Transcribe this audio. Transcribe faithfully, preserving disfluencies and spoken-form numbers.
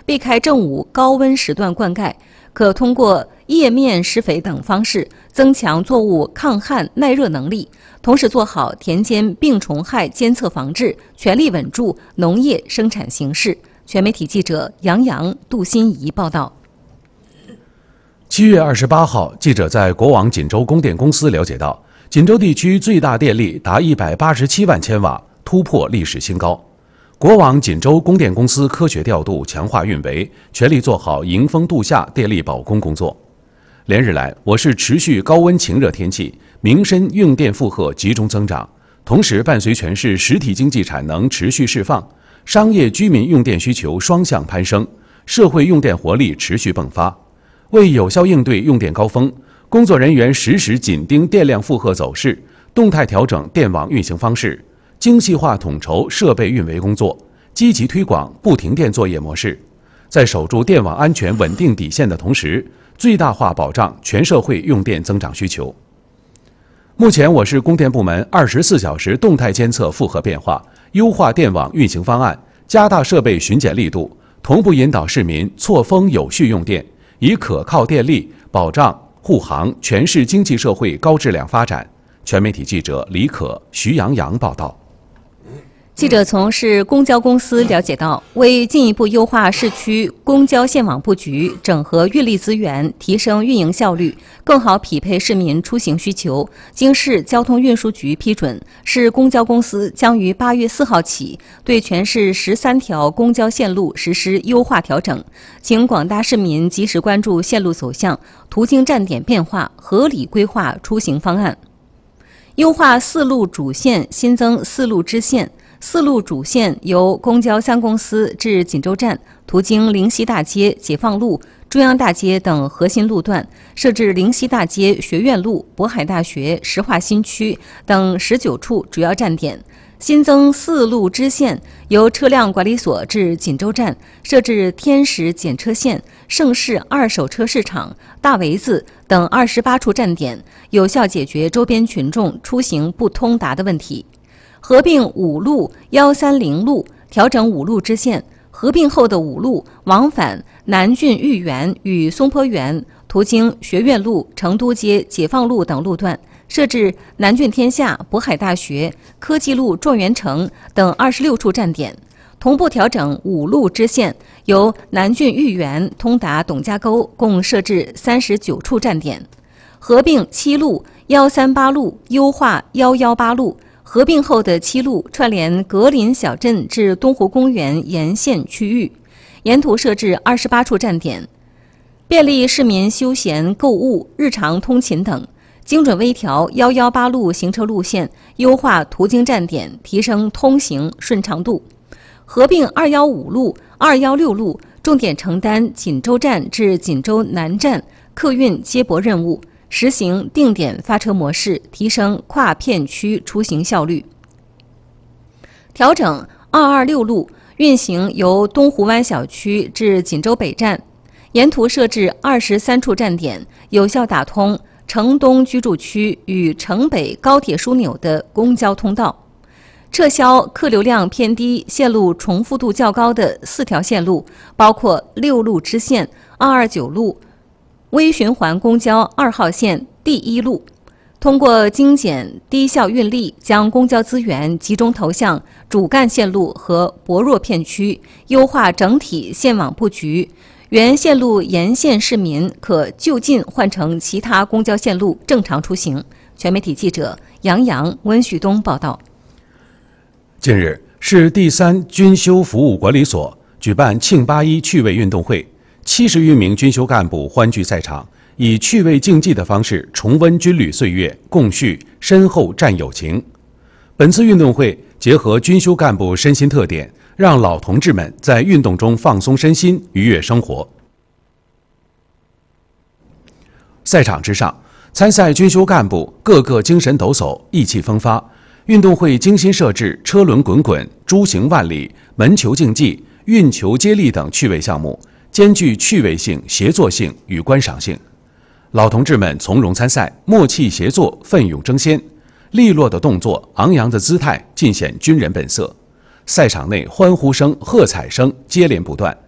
避开正午高温时段灌溉，可通过叶面施肥等方式增强作物抗旱耐热能力，同时做好田间病虫害监测防治，全力稳住农业生产形势。全媒体记者杨洋、杜欣怡报道。 七月二十八号，记者在国网锦州供电公司了解到，锦州地区最大电力达一百八十七万千瓦，突破历史新高。国网锦州供电公司科学调度，强化运维，全力做好迎峰度夏电力保供工作。连日来，我市持续高温晴热天气，民生用电负荷集中增长，同时伴随全市实体经济产能持续释放，商业居民用电需求双向攀升，社会用电活力持续迸发。为有效应对用电高峰，工作人员实时紧盯电量负荷走势，动态调整电网运行方式，精细化统筹设备运维工作，积极推广不停电作业模式，在守住电网安全稳定底线的同时，最大化保障全社会用电增长需求。目前，我市供电部门二十四小时动态监测负荷变化，优化电网运行方案，加大设备巡检力度，同步引导市民错峰有序用电，以可靠电力保障护航全市经济社会高质量发展。全媒体记者李可、徐洋洋报道。 记者从市公交公司了解到，为进一步优化市区公交线网布局，整合运力资源，提升运营效率，更好匹配市民出行需求，经市交通运输局批准，市公交公司将于八月四号起对全市十三条公交线路实施优化调整，请广大市民及时关注线路走向、途经站点变化，合理规划出行方案。优化四路主线，新增四路支线。四路主线由公交三公司至锦州站，途经灵溪大街、解放路、中央大街等核心路段，设置灵溪大街、学院路、渤海大学、石化新区等十九处主要站点。新增四路支线，由车辆管理所至锦州站，设置天石检车线、盛世二手车市场、大围子等二十八处站点，有效解决周边群众出行不通达的问题。合并五路一三零路，调整五路支线。合并后的五路往返南郡豫园与松坡园，途经学院路、成都街、解放路等路段，设置南郡天下、渤海大学、科技路、状元城等二十六处站点。同步调整五路支线，由南郡豫园通达董家沟，共设置三十九处站点。合并七路一三八路，优化一一八路。合并后的七路串联格林小镇至东湖公园沿线区域，沿途设置二十八处站点，便利市民休闲、购物、日常通勤等。精准微调一一八路行车路线，优化途经站点，提升通行顺畅度。合并二一五路、二一六路，重点承担锦州站至锦州南站客运接驳任务。实行定点发车模式，提升跨片区出行效率。调整二二六路，运行由东湖湾小区至锦州北站，沿途设置二十三处站点，有效打通城东居住区与城北高铁枢纽的公交通道。撤销客流量偏低、线路重复度较高的四条线路，包括六路支线、二二九路、微循环公交二号线第一路。通过精简低效运力，将公交资源集中投向主干线路和薄弱片区，优化整体线网布局。原线路沿线市民可就近换乘其他公交线路正常出行。全媒体记者杨洋、温旭东报道。 近日，市第三军修服务管理所举办庆八一趣味运动会，七十余名军修干部欢聚赛场，以趣味竞技的方式重温军旅岁月，共叙深厚战友情。本次运动会结合军修干部身心特点，让老同志们在运动中放松身心，愉悦生活。赛场之上，参赛军修干部个个精神抖擞，意气风发。运动会精心设置车轮滚滚、珠行万里、门球竞技、运球接力等趣味项目，兼具趣味性、协作性与观赏性。老同志们从容参赛，默契协作，奋勇争先，利落的动作、昂扬的姿态尽显军人本色。赛场内欢呼声、喝彩声接连不断。